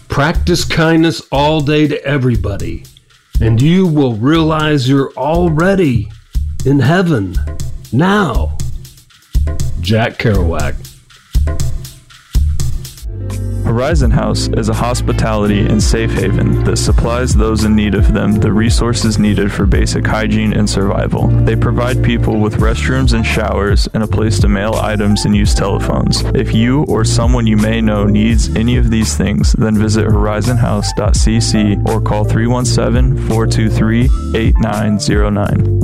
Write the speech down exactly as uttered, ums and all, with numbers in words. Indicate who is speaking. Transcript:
Speaker 1: Practice kindness all day to everybody, and you will realize you're already in heaven now. Jack Kerouac.
Speaker 2: Horizon House is a hospitality and safe haven that supplies those in need of them the resources needed for basic hygiene and survival. They provide people with restrooms and showers and a place to mail items and use telephones. If you or someone you may know needs any of these things, then visit horizon house dot c c or call three one seven, four two three, eight nine zero nine.